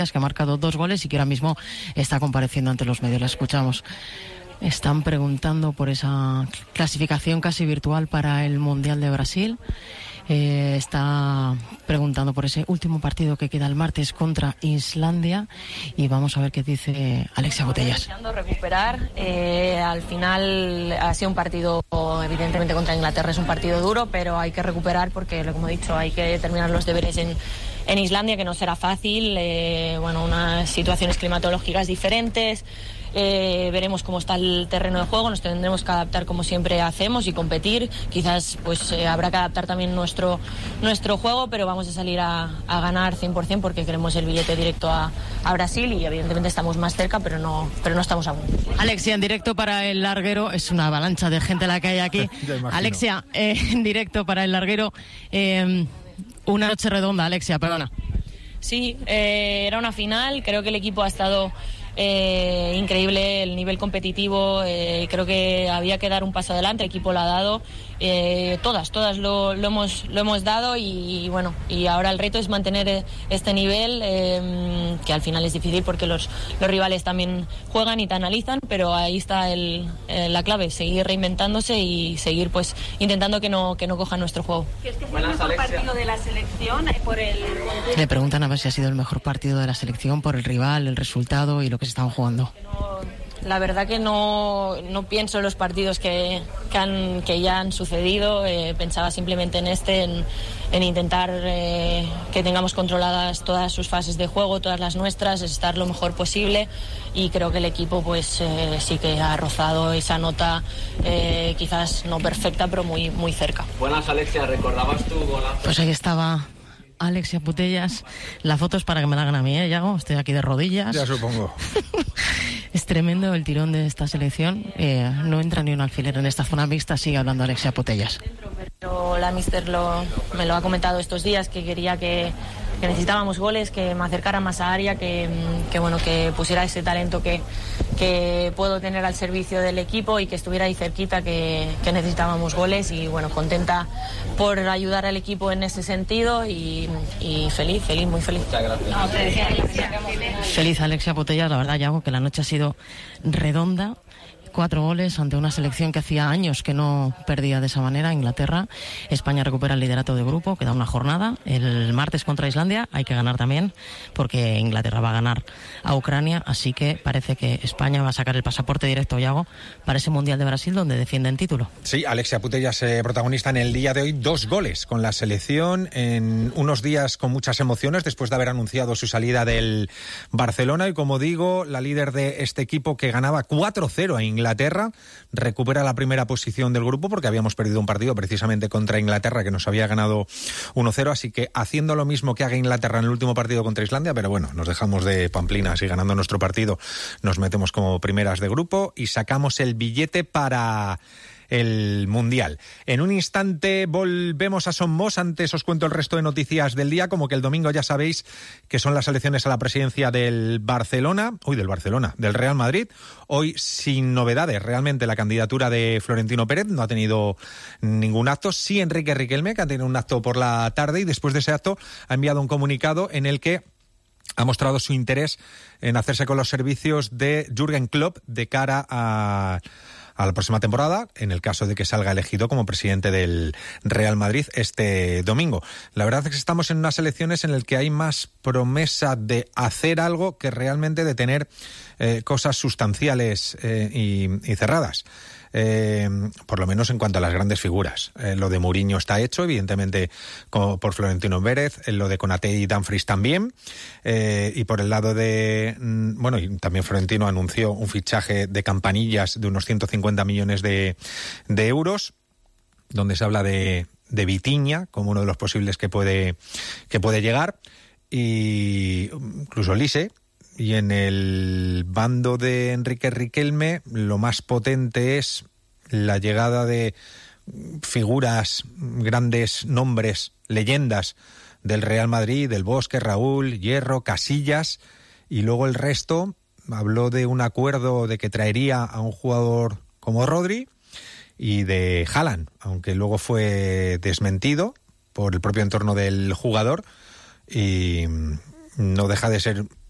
que ha marcado 2 goles y que ahora mismo está compareciendo ante los medios. La escuchamos. Están preguntando por esa clasificación casi virtual para el Mundial de Brasil. Está preguntando por ese último partido que queda el martes contra Islandia y vamos a ver qué dice Alexia Putellas. Recuperar, al final ha sido un partido, evidentemente contra Inglaterra es un partido duro, pero hay que recuperar porque, como he dicho, hay que terminar los deberes en Islandia, que no será fácil, unas situaciones climatológicas diferentes. Veremos cómo está el terreno de juego, nos tendremos que adaptar como siempre hacemos y competir. Quizás habrá que adaptar también nuestro juego, pero vamos a salir a ganar 100% porque queremos el billete directo a Brasil y evidentemente estamos más cerca, pero no estamos aún. Alexia, en directo para El Larguero, es una avalancha de gente la que hay aquí. Alexia, en directo para El Larguero, una noche redonda, Alexia, perdona. Sí, era una final, creo que el equipo ha estado increíble, el nivel competitivo, creo que había que dar un paso adelante, el equipo lo ha dado, todas lo hemos dado y ahora el reto es mantener este nivel, que al final es difícil porque los rivales también juegan y te analizan, pero ahí está la clave, seguir reinventándose y seguir intentando que no cojan nuestro juego. ¿Es que es el mejor partido de la selección por el... Le preguntan a ver si ha sido el mejor partido de la selección por el rival, el resultado y lo que se estaban jugando. La verdad que no pienso en los partidos que ya han sucedido, pensaba simplemente en intentar que tengamos controladas todas sus fases de juego, todas las nuestras, estar lo mejor posible y creo que el equipo sí que ha rozado esa nota, quizás no perfecta pero muy, muy cerca. Buenas, Alexia, ¿recordabas tu golazo? Pues ahí estaba Alexia Putellas. La foto es para que me la hagan a mí, Yago. Estoy aquí de rodillas. Ya supongo. Es tremendo el tirón de esta selección. No entra ni un alfiler en esta zona mixta. Sigue hablando Alexia Putellas. Pero la míster me lo ha comentado estos días, que quería que necesitábamos goles, que me acercara más a área, que pusiera ese talento que puedo tener al servicio del equipo y que estuviera ahí cerquita, que necesitábamos goles y contenta por ayudar al equipo en ese sentido y feliz, muy feliz. Muchas gracias. Feliz Alexia Putellas, la verdad, Yago, que la noche ha sido redonda. 4 goles ante una selección que hacía años que no perdía de esa manera. Inglaterra, España recupera el liderato de grupo, queda una jornada. El martes contra Islandia hay que ganar también, porque Inglaterra va a ganar a Ucrania, así que parece que España va a sacar el pasaporte directo, Yago, para ese Mundial de Brasil donde defienden título. Sí, Alexia Putellas, protagonista en el día de hoy, 2 goles con la selección en unos días con muchas emociones después de haber anunciado su salida del Barcelona y, como digo, la líder de este equipo que ganaba 4-0 a Inglaterra recupera la primera posición del grupo porque habíamos perdido un partido precisamente contra Inglaterra que nos había ganado 1-0, así que haciendo lo mismo que haga Inglaterra en el último partido contra Islandia, pero bueno, nos dejamos de pamplinas y ganando nuestro partido nos metemos como primeras de grupo y sacamos el billete para el Mundial. En un instante volvemos a Somos. Antes os cuento el resto de noticias del día, como que el domingo ya sabéis que son las elecciones a la presidencia del Real Madrid. Hoy sin novedades, realmente la candidatura de Florentino Pérez no ha tenido ningún acto. Sí, Enrique Riquelme, que ha tenido un acto por la tarde y después de ese acto ha enviado un comunicado en el que ha mostrado su interés en hacerse con los servicios de Jürgen Klopp de cara a la próxima temporada, en el caso de que salga elegido como presidente del Real Madrid este domingo. La verdad es que estamos en unas elecciones en las que hay más promesa de hacer algo que realmente de tener cosas sustanciales y cerradas. Por lo menos en cuanto a las grandes figuras. Lo de Mourinho está hecho, evidentemente, por Florentino Pérez, lo de Konaté y Dumfries también, y por el lado de... y también Florentino anunció un fichaje de Campanillas de unos 150 millones de euros, donde se habla de Vitinha como uno de los posibles que puede llegar, y incluso Lise. Y en el bando de Enrique Riquelme lo más potente es la llegada de figuras, grandes nombres, leyendas del Real Madrid, del Bosque, Raúl, Hierro, Casillas, y luego el resto habló de un acuerdo de que traería a un jugador como Rodri y de Haaland, aunque luego fue desmentido por el propio entorno del jugador y no deja de ser